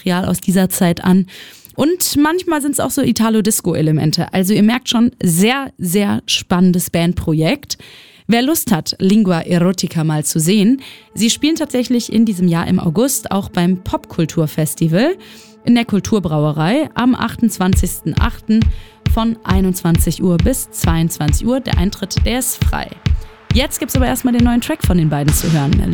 Material aus dieser Zeit an. Und manchmal sind es auch so Italo-Disco-Elemente. Also ihr merkt schon, sehr, sehr spannendes Bandprojekt. Wer Lust hat, Lingua Erotica mal zu sehen, sie spielen tatsächlich in diesem Jahr im August auch beim Popkulturfestival in der Kulturbrauerei am 28.08. von 21 Uhr bis 22 Uhr. Der Eintritt, der ist frei. Jetzt gibt's aber erstmal den neuen Track von den beiden zu hören.